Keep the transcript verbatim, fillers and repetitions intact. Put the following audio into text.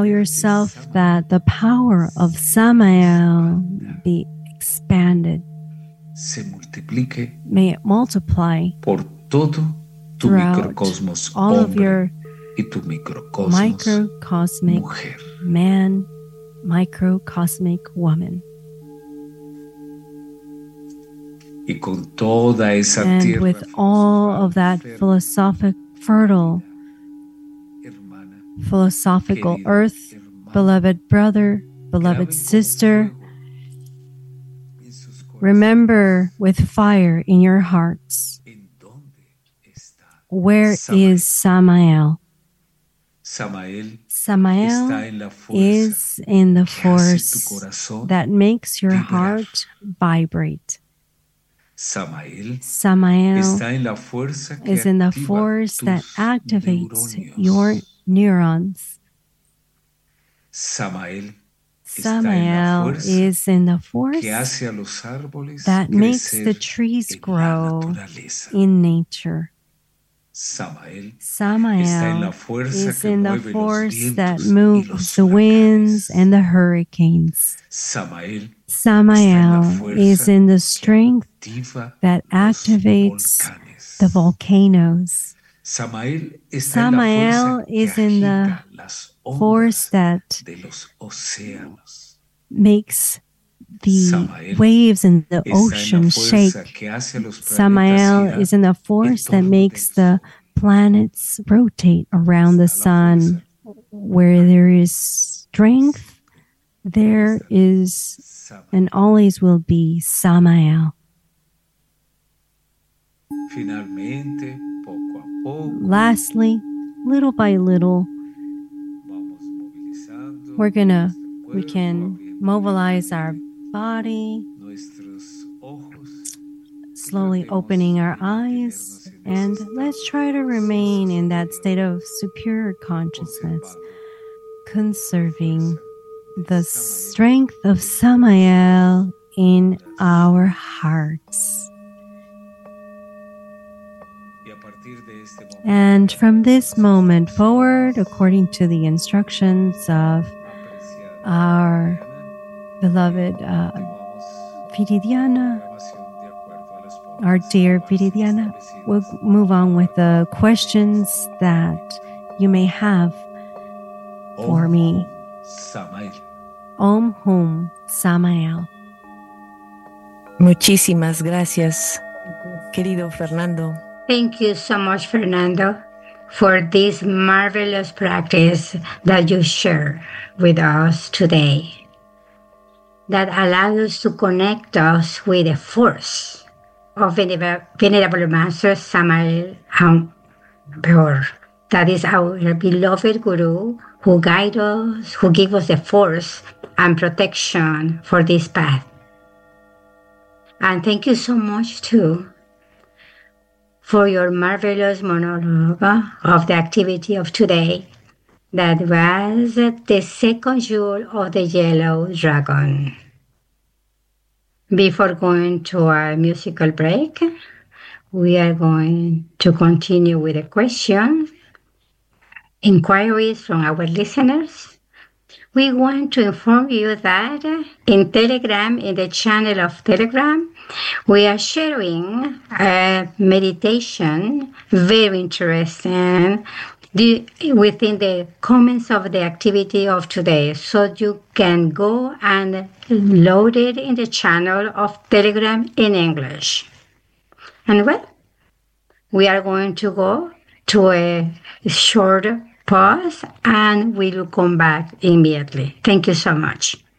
yourself that the power of Samael be expanded. Se multiplique May it multiply por todo tu microcosmos all of hombre your y tu microcosmos microcosmic mujer. man, microcosmic woman. Y con toda esa And tierra with all of that philosophic, fertile, hermana, philosophical querido earth, hermano, beloved brother, beloved graben con sister, fuego en sus corazones. remember with fire in your hearts, ¿En dónde está where Samael? is Samael? Samael Samael está en la fuerza is in the que hace tu force corazón that makes your vibrar. heart vibrate. Samael Samael está en la fuerza que is in the activa force that tus activates neuronios. your neurons. Samael está en la Samael fuerza is in the force que hace a los árboles that makes the crecer trees en la grow naturaleza. in nature. Samael está en Samael la fuerza is que in the mueve los force that vientos y moves los the winds huracanes. and the hurricanes. Samael Samael is in the strength activa that los activates volcanes. the volcanoes. Samael está Samael en la fuerza is que in the agita las force ondas that de los océanos. makes the Samael waves in the está en la ocean fuerza shake. que hace a los planetas Samael girar is in the en force that torno makes del the sol. planets rotate around the sun. Where there is strength, there is Samael. and always will be Samael. Finalmente, poco a poco, Lastly, little by little, vamos movilizando we're gonna, nuestro we cuerpo, can abriendo mobilize our lentamente body, nuestros ojos, slowly opening our eyes, and let's try to remain in that state of superior consciousness, conserving the strength of Samael in our hearts. And from this moment forward, according to the instructions of our beloved uh, Viridiana, our dear Viridiana, we'll move on with the questions that you may have for me. Om Hum Samael. Muchísimas gracias, querido Fernando. Thank you so much, Fernando, for this marvelous practice that you share with us today, that allows us to connect us with the force of Venerable, Venerable Master Samael Aun-Weor. That is our beloved Guru who guides us, who gives us the force and protection for this path. And thank you so much, too, for your marvelous monologue of the activity of today. That was the second jewel of the Yellow Dragon. Before going to our musical break, we are going to continue with a question, inquiries from our listeners. We want to inform you that in Telegram, in the channel of Telegram, we are sharing a meditation, very interesting, the, within the comments of the activity of today. So you can go and load it in the channel of Telegram in English. And well, we are going to go to a short pause and we will come back immediately. Thank you so much.